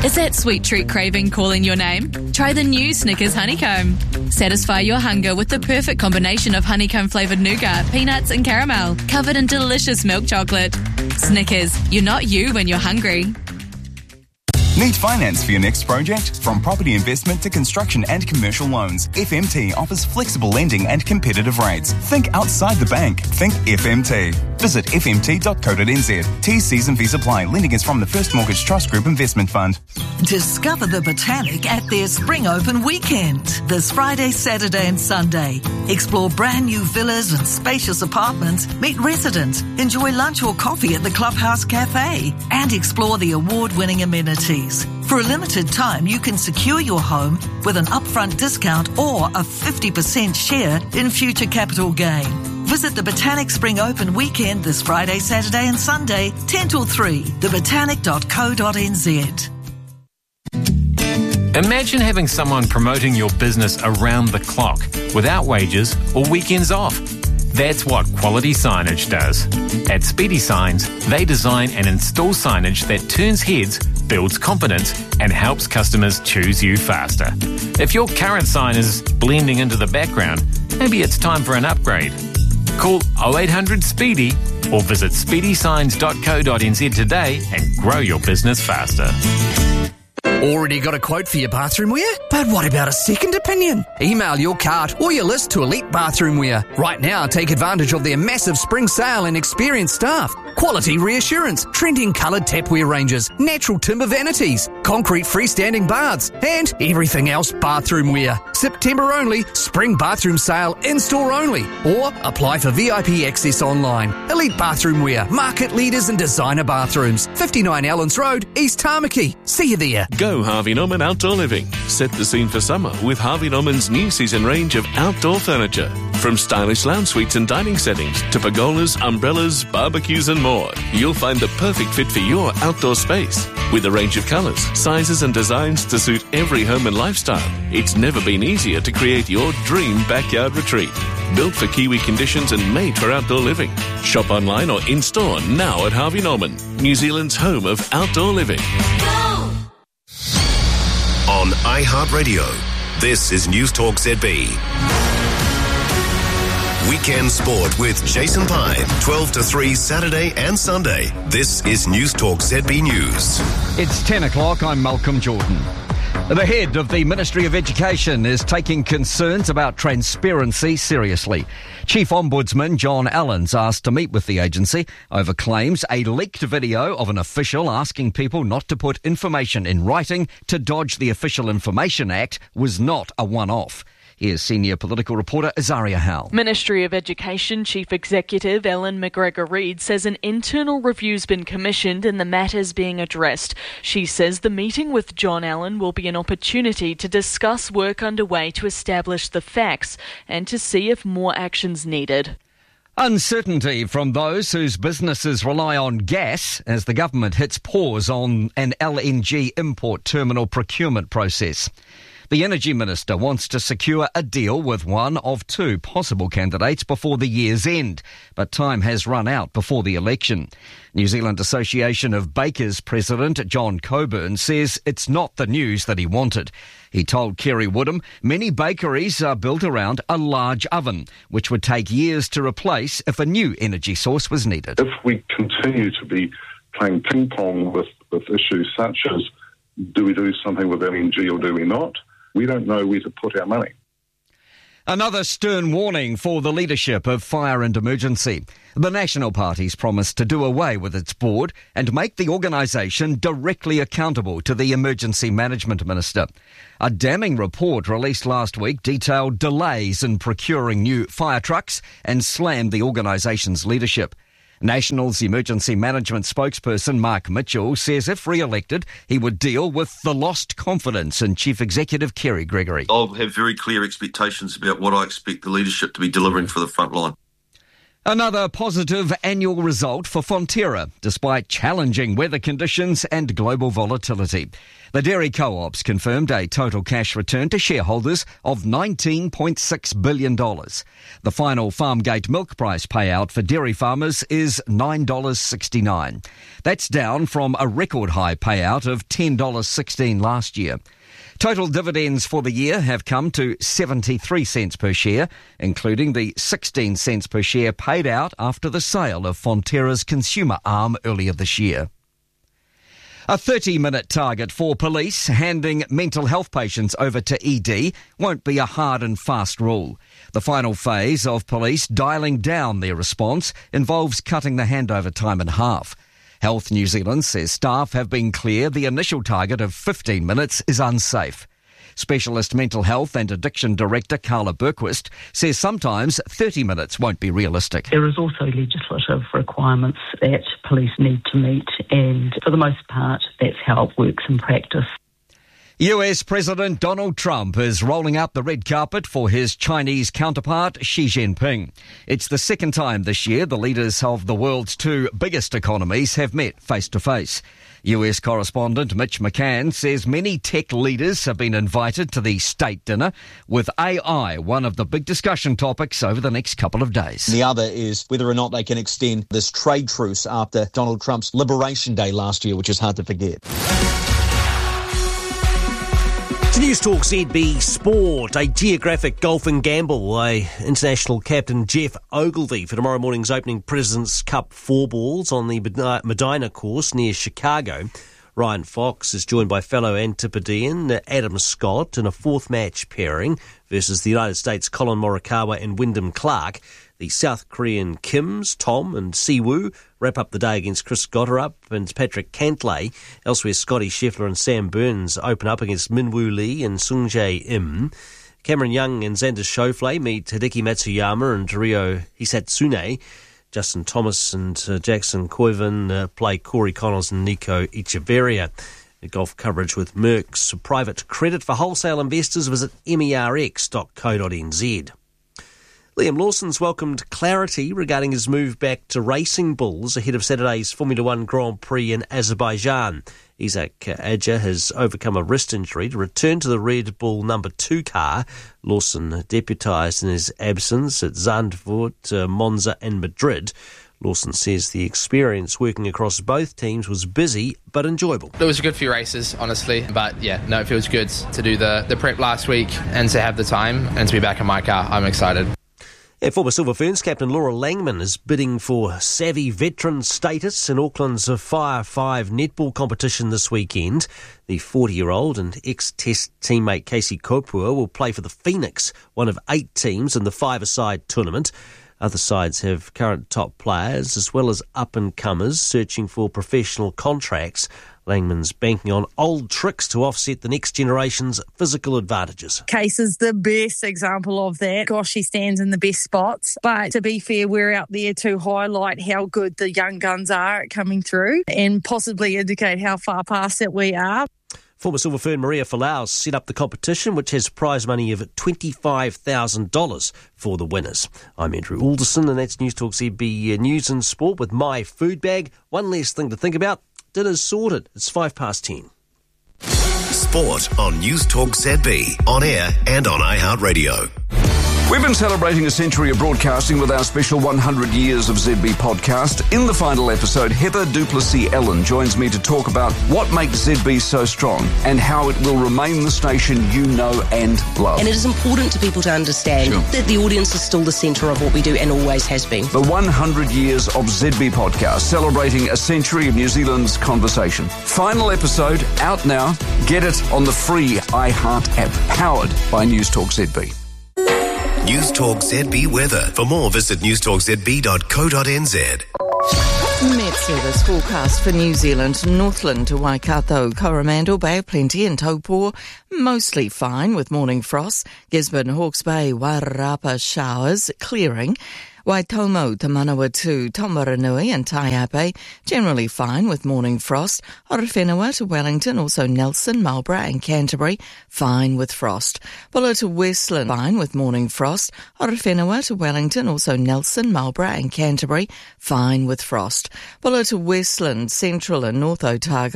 Is that sweet treat craving calling your name? Try the new Snickers Honeycomb. Satisfy your hunger with the perfect combination of honeycomb-flavoured nougat, peanuts and caramel, covered in delicious milk chocolate. Snickers, you're not you when you're hungry. Need finance for your next project? From property investment to construction and commercial loans, FMT offers flexible lending and competitive rates. Think outside the bank. Think FMT. Visit fmt.co.nz. T's and V's apply. Lending is from the First Mortgage Trust Group Investment Fund. Discover the Botanic at their Spring Open weekend. This Friday, Saturday and Sunday. Explore brand new villas and spacious apartments. Meet residents. Enjoy lunch or coffee at the Clubhouse Cafe. And explore the award-winning amenities. For a limited time, you can secure your home with an upfront discount or a 50% share in future capital gain. Visit the Botanic Spring Open weekend this Friday, Saturday and Sunday, 10 till 3, thebotanic.co.nz. Imagine having someone promoting your business around the clock, without wages or weekends off. That's what Quality Signage does. At Speedy Signs, they design and install signage that turns heads, builds confidence, and helps customers choose you faster. If your current sign is blending into the background, maybe it's time for an upgrade. Call 0800 Speedy or visit speedysigns.co.nz today and grow your business faster. Already got a quote for your bathroom wear? But what about a second opinion? Email your cart or your list to Elite Bathroom Wear. Right now, take advantage of their massive spring sale and experienced staff. Quality reassurance, trending coloured tapware ranges, natural timber vanities, concrete freestanding baths, and everything else bathroom wear. September only, spring bathroom sale in-store only. Or apply for VIP access online. Elite Bathroom Wear, market leaders in designer bathrooms. 59 Allens Road, East Tamaki. See you there. Go Harvey Norman Outdoor Living. Set the scene for summer with Harvey Norman's new season range of outdoor furniture. From stylish lounge suites and dining settings to pergolas, umbrellas, barbecues and more. You'll find the perfect fit for your outdoor space. With a range of colours, sizes and designs to suit every home and lifestyle, it's never been easier to create your dream backyard retreat. Built for Kiwi conditions and made for outdoor living. Shop online or in-store now at Harvey Norman, New Zealand's home of outdoor living. Go! On iHeartRadio, this is News Talk ZB. Weekend Sport with Jason Pine, 12 to 3 Saturday and Sunday. This is News Talk ZB News. It's 10 o'clock. I'm Malcolm Jordan. The head of the Ministry of Education is taking concerns about transparency seriously. Chief Ombudsman John Allen's asked to meet with the agency over claims a leaked video of an official asking people not to put information in writing to dodge the Official Information Act was not a one-off. Here's senior political reporter Azaria Howell. Ministry of Education Chief Executive Ellen McGregor-Reid says an internal review's been commissioned and the matter's being addressed. She says the meeting with John Allen will be an opportunity to discuss work underway to establish the facts and to see if more action's needed. Uncertainty from those whose businesses rely on gas as the government hits pause on an LNG import terminal procurement process. The Energy Minister wants to secure a deal with one of two possible candidates before the year's end, but time has run out before the election. New Zealand Association of Bakers President John Coburn says it's not the news that he wanted. He told Kerry Woodham many bakeries are built around a large oven, which would take years to replace if a new energy source was needed. If we continue to be playing ping-pong with issues such as do we do something with LNG or do we not, we don't know where to put our money. Another stern warning for the leadership of Fire and Emergency. The National Party's promised to do away with its board and make the organisation directly accountable to the Emergency Management Minister. A damning report released last week detailed delays in procuring new fire trucks and slammed the organisation's leadership. National's emergency management spokesperson Mark Mitchell says if re-elected, he would deal with the lost confidence in Chief Executive Kerry Gregory. I'll have very clear expectations about what I expect the leadership to be delivering for the front line. Another positive annual result for Fonterra, despite challenging weather conditions and global volatility. The dairy co-ops confirmed a total cash return to shareholders of $19.6 billion. The final Farmgate milk price payout for dairy farmers is $9.69. That's down from a record high payout of $10.16 last year. Total dividends for the year have come to 73 cents per share, including the 16 cents per share paid out after the sale of Fonterra's consumer arm earlier this year. A 30-minute target for police handing mental health patients over to ED won't be a hard and fast rule. The final phase of police dialing down their response involves cutting the handover time in half. Health New Zealand says staff have been clear the initial target of 15 minutes is unsafe. Specialist Mental Health and Addiction Director Carla Berquist says sometimes 30 minutes won't be realistic. There is also legislative requirements that police need to meet, and for the most part, that's how it works in practice. US President Donald Trump is rolling out the red carpet for his Chinese counterpart Xi Jinping. It's the second time this year the leaders of the world's two biggest economies have met face-to-face. US correspondent Mitch McCann says many tech leaders have been invited to the state dinner, with AI one of the big discussion topics over the next couple of days. The other is whether or not they can extend this trade truce after Donald Trump's Liberation Day last year, which is hard to forget. To News Talk ZB Sport, a geographic golf and gamble. International captain Jeff Ogilvy for tomorrow morning's opening President's Cup 4 balls on the Medina course near Chicago. Ryan Fox is joined by fellow Antipodean Adam Scott in a fourth match pairing versus the United States' Colin Morikawa and Wyndham Clark. The South Korean Kims, Tom and Siwoo wrap up the day against Chris Gotterup and Patrick Cantlay. Elsewhere, Scotty Scheffler and Sam Burns open up against Minwoo Lee and Sungjae Im. Cameron Young and Xander Schauffele meet Hideki Matsuyama and Ryo Hisatsune. Justin Thomas and Jackson Koivin play Corey Connors and Nico Echeverria. Golf coverage with Merck's private credit for wholesale investors. Visit merx.co.nz. Liam Lawson's welcomed clarity regarding his move back to racing bulls ahead of Saturday's Formula One Grand Prix in Azerbaijan. Isaac Adja has overcome a wrist injury to return to the Red Bull number 2 car. Lawson deputised in his absence at Zandvoort, Monza and Madrid. Lawson says the experience working across both teams was busy but enjoyable. It was a good few races, honestly, but yeah, no, it feels good to do the prep last week and to have the time and to be back in my car. I'm excited. And former Silver Ferns captain Laura Langman is bidding for savvy veteran status in Auckland's Fire 5 netball competition this weekend. The 40-year-old and ex-Test teammate Casey Kopua will play for the Phoenix, one of 8 teams in the 5-a-side tournament. Other sides have current top players as well as up-and-comers searching for professional contracts. Langman's banking on old tricks to offset the next generation's physical advantages. Case is the best example of that. Gosh, he stands in the best spots. But to be fair, we're out there to highlight how good the young guns are at coming through and possibly indicate how far past it we are. Former Silver Fern Maria Falau set up the competition, which has prize money of $25,000 for the winners. I'm Andrew Alderson, and that's News Talk ZB News and Sport with My Food Bag. One less thing to think about. Dinner's sorted. It's 10:05. Sport on News Talk ZB, on air and on iHeartRadio. We've been celebrating a century of broadcasting with our special 100 Years of ZB podcast. In the final episode, Heather Duplessis-Ellen joins me to talk about what makes ZB so strong and how it will remain the station you know and love. And it is important to people to understand that the audience is still the centre of what we do and always has been. The 100 Years of ZB podcast, celebrating a century of New Zealand's conversation. Final episode, out now. Get it on the free iHeart app, powered by News Talk ZB. News Talk ZB weather. For more, visit newstalkzb.co.nz. Met Service forecast for New Zealand, Northland to Waikato, Coromandel, Bay of Plenty and Taupo, mostly fine with morning frost. Gisborne, Hawke's Bay, Wairarapa showers, clearing. Waitomo, Te Manawatu, Tomaranui and Taiape, generally fine with morning frost. Horowhenua to Wellington, also Nelson, Marlborough and Canterbury, fine with frost. Buller to Westland, fine with morning frost. Horowhenua to Wellington, also Nelson, Marlborough and Canterbury, fine with frost. Buller to Westland, Central and North Otago,